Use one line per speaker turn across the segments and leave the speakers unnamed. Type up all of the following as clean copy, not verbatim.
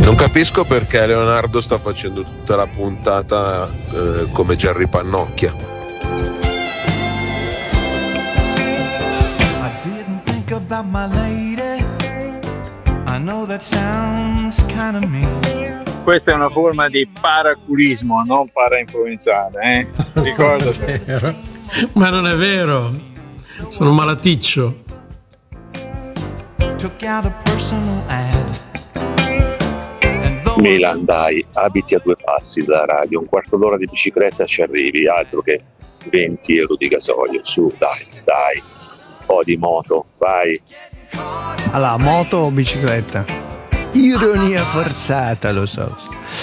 Non capisco perché Leonardo sta facendo tutta la puntata come Gerry Pannocchia.
I didn't think about my lady. I know that sounds kind of mean.
Questa è una forma di paraculismo, non parainfluenzale, Ricordate.
Ma non è vero. Sono malaticcio.
Took out a personal ad.
Milan, dai, abiti a 2 passi dalla radio, un quarto d'ora di bicicletta ci arrivi, altro che 20 euro di gasolio, su, dai, un po' di moto, vai.
Allora, moto o bicicletta? Ironia forzata, lo so.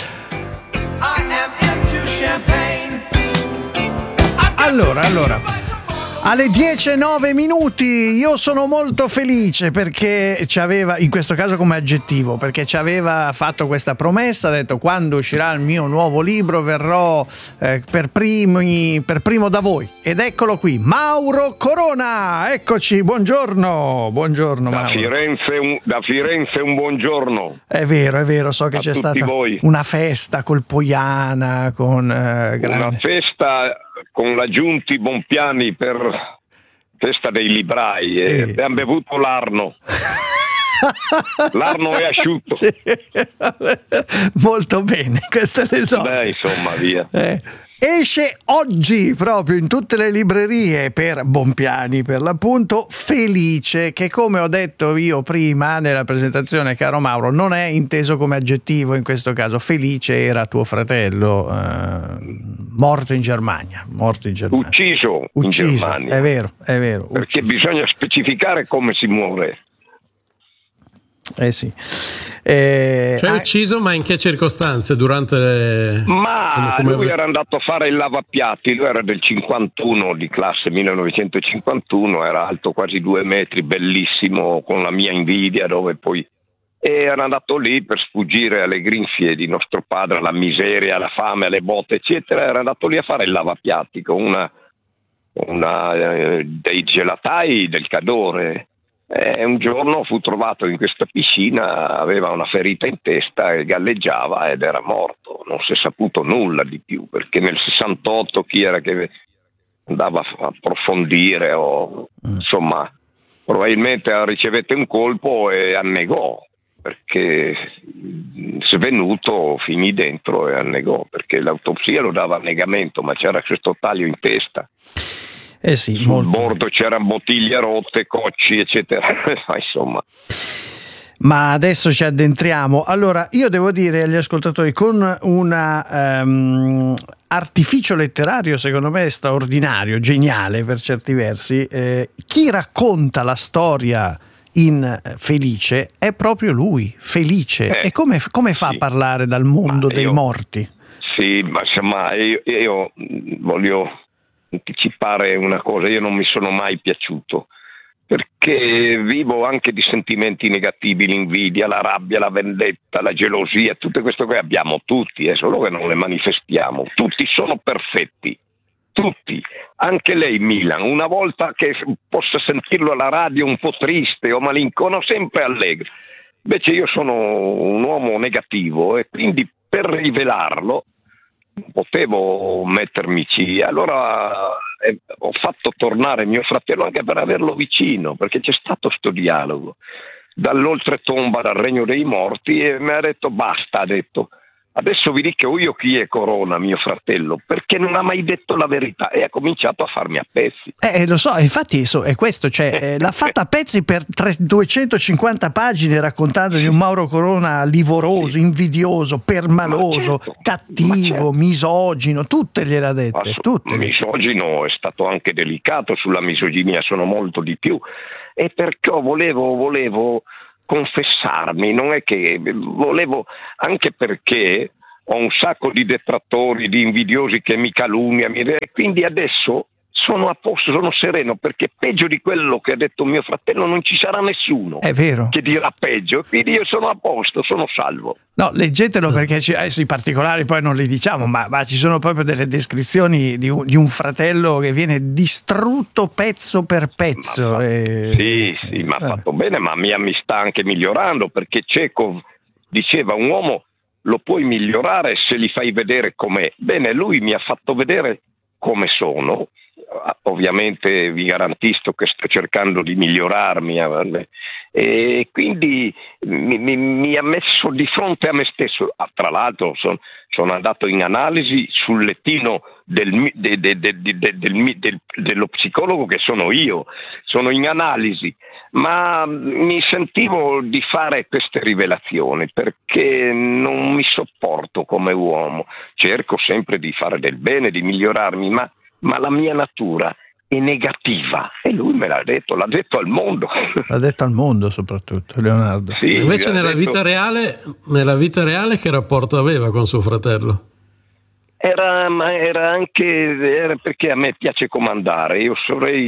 Allora. Alle 10:09 io sono molto felice perché ci aveva, in questo caso come aggettivo, perché ci aveva fatto questa promessa, ha detto quando uscirà il mio nuovo libro verrò per primo da voi, ed eccolo qui, Mauro Corona, eccoci, buongiorno Mauro.
Da Firenze un buongiorno.
È vero, so che c'è stata una festa col Poiana,
una festa con la Giunti Bompiani per festa dei librai e abbiamo bevuto l'Arno. L'Arno è asciutto.
Sì. Molto bene, queste le so.
Insomma, via.
Esce oggi proprio in tutte le librerie per Bompiani, per l'appunto, Felice, che come ho detto io prima nella presentazione, caro Mauro, non è inteso come aggettivo in questo caso. Felice era tuo fratello, morto in Germania.
Ucciso in Germania.
È vero.
Perché bisogna specificare come si muore.
Sì.
Ucciso, ma in che circostanze? Durante le...
lui era andato a fare il lavapiatti, lui era del 51, di classe 1951, era alto quasi 2 metri, bellissimo, con la mia invidia, e era andato lì per sfuggire alle grinfie di nostro padre, alla miseria, alla fame, alle botte, eccetera. Era andato lì a fare il lavapiatti con una dei gelatai del Cadore. Un giorno fu trovato in questa piscina, aveva una ferita in testa e galleggiava ed era morto. Non si è saputo nulla di più, perché nel 68 chi era che andava a approfondire insomma, probabilmente ricevette un colpo e annegò, perché svenuto finì dentro e annegò, perché l'autopsia lo dava annegamento, ma c'era questo taglio in testa. Sul bordo c'erano bottiglie rotte, cocci, eccetera. Insomma.
Ma adesso ci addentriamo. Allora, io devo dire agli ascoltatori, con un artificio letterario secondo me straordinario, geniale per certi versi, chi racconta la storia in Felice è proprio lui, Felice. E come fa a parlare dal mondo dei morti?
Sì, ma insomma, io voglio anticipare una cosa, io non mi sono mai piaciuto, perché vivo anche di sentimenti negativi, l'invidia, la rabbia, la vendetta, la gelosia, tutte queste cose abbiamo tutti, è solo che non le manifestiamo. Tutti sono perfetti, tutti, anche lei Milan, una volta che possa sentirlo alla radio un po' triste o malincono, sempre allegro. Invece io sono un uomo negativo e quindi per rivelarlo potevo mettermici, allora ho fatto tornare mio fratello anche per averlo vicino, perché c'è stato sto dialogo dall'oltretomba, dal regno dei morti, e mi ha detto basta, adesso vi dico io chi è Corona, mio fratello, perché non ha mai detto la verità e ha cominciato a farmi a pezzi.
Lo so, infatti è questo, l'ha fatta a pezzi per 250 pagine raccontando di un Mauro Corona livoroso, invidioso, permaloso, cattivo, misogino, tutte gliel'ha dette. Tutte.
Misogino, è stato anche delicato sulla misoginia, sono molto di più, e perciò volevo confessarmi, non è che volevo, anche perché ho un sacco di detrattori, di invidiosi che mi calunniano, quindi adesso sono a posto, sono sereno, perché peggio di quello che ha detto mio fratello non ci sarà nessuno.
È vero.
Che dirà peggio, quindi io sono a posto, sono salvo.
No, leggetelo, perché i particolari poi non li diciamo, ma ci sono proprio delle descrizioni di un fratello che viene distrutto pezzo per pezzo.
Sì, ma ha fatto bene, ma mi sta anche migliorando, perché Cecov diceva un uomo lo puoi migliorare se li fai vedere com'è. Bene, lui mi ha fatto vedere come sono. Ovviamente vi garantisco che sto cercando di migliorarmi e quindi mi ha messo di fronte a me stesso. Tra l'altro sono andato in analisi sul lettino dello psicologo che sono io, sono in analisi, ma mi sentivo di fare queste rivelazioni perché non mi sopporto come uomo, cerco sempre di fare del bene, di migliorarmi, ma la mia natura è negativa e lui me l'ha detto al mondo.
L'ha detto al mondo soprattutto, Leonardo.
Sì,
invece nella vita reale che rapporto aveva con suo fratello?
Era perché a me piace comandare, io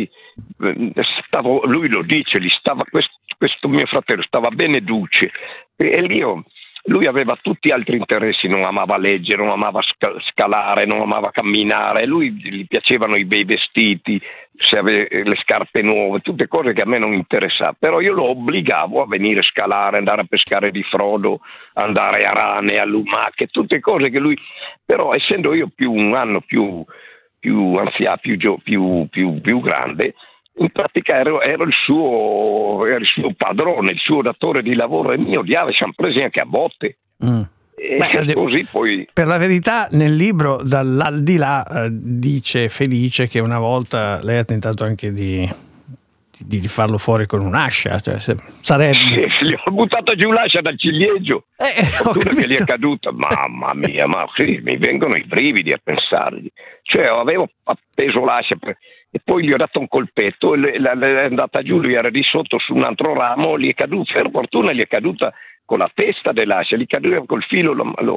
lui lo dice, questo mio fratello stava bene duce e lui aveva tutti altri interessi, non amava leggere, non amava scalare, non amava camminare, gli piacevano i bei vestiti, se aveva le scarpe nuove, tutte cose che a me non interessavano, però io lo obbligavo a venire a scalare, andare a pescare di frodo, andare a rane, a lumache, tutte cose che lui, però essendo io un anno più anziano, più grande, in pratica ero il suo padrone, il suo datore di lavoro e mi odiava, ci siamo presi anche a botte. E così poi... Per
la verità nel libro dall'aldilà dice Felice che una volta lei ha tentato anche di farlo fuori con un'ascia, cioè sarebbe...
Sì, gli ho buttato giù l'ascia dal ciliegio, che gli è caduta, mamma mia, ma sì, mi vengono i brividi a pensargli, cioè avevo appeso l'ascia e poi gli ho dato un colpetto e è andata giù, lui era di sotto su un altro ramo, gli è caduta, per fortuna gli è caduta con la testa dell'ascia, gli caduva col filo,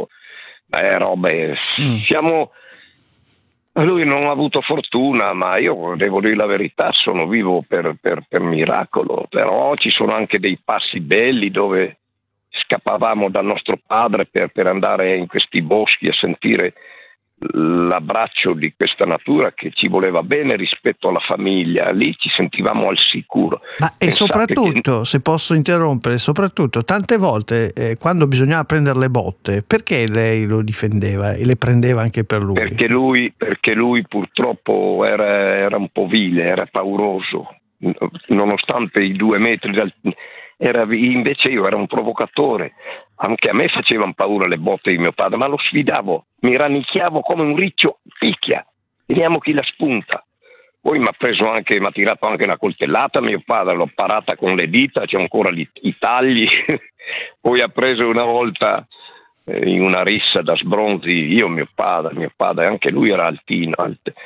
lui non ha avuto fortuna, ma io devo dire la verità, sono vivo per miracolo, però ci sono anche dei passi belli dove scappavamo dal nostro padre per andare in questi boschi a sentire l'abbraccio di questa natura che ci voleva bene rispetto alla famiglia, lì ci sentivamo al sicuro.
E soprattutto, se posso interrompere, tante volte quando bisognava prendere le botte, perché lei lo difendeva e le prendeva anche per lui? Perché
lui purtroppo era un po' vile, era pauroso, nonostante i 2 metri invece io ero un provocatore, anche a me facevano paura le botte di mio padre, ma lo sfidavo, mi rannicchiavo come un riccio, picchia, vediamo chi la spunta. Poi mi ha tirato anche una coltellata, mio padre l'ho parata con le dita, c'è ancora i tagli. Poi ha preso una volta in una rissa da sbronzi, mio padre anche lui era altino,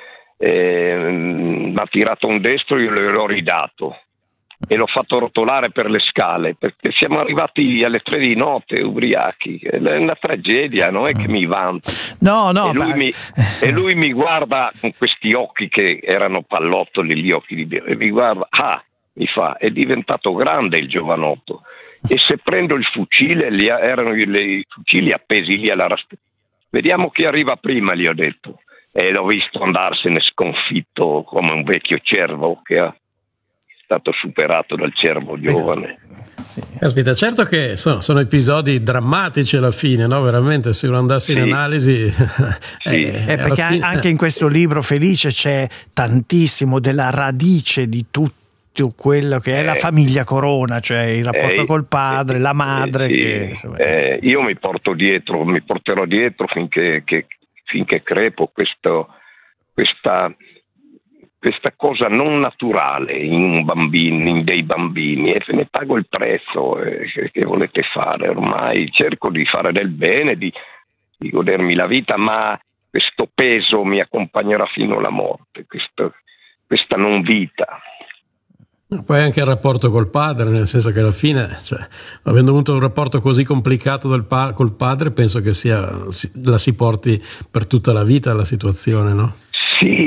mi ha tirato un destro, io gliel'ho ridato e l'ho fatto rotolare per le scale perché siamo arrivati alle 3 di notte ubriachi, è una tragedia, non è che mi vanto. E lui mi guarda con questi occhi che erano pallottoli, gli occhi e mi guarda, mi fa, è diventato grande il giovanotto, e se prendo il fucile, erano i fucili appesi lì alla rastrella, vediamo chi arriva prima, gli ho detto, e l'ho visto andarsene sconfitto come un vecchio cervo che ha stato superato dal cervo giovane.
Sì. Aspetta, certo che sono episodi drammatici alla fine, no? Veramente, se uno andasse in analisi.
Perché anche in questo libro Felice c'è tantissimo della radice di tutto quello che è la famiglia Corona, cioè il rapporto col padre, la madre.
Io mi porterò dietro finché crepo questa cosa non naturale in dei bambini, e ne pago il prezzo. Che volete fare? Ormai cerco di fare del bene, di godermi la vita, ma questo peso mi accompagnerà fino alla morte, questa non vita.
Poi anche il rapporto col padre, nel senso che alla fine, avendo avuto un rapporto così complicato col padre, penso che la si porti per tutta la vita la situazione, no?
Sì,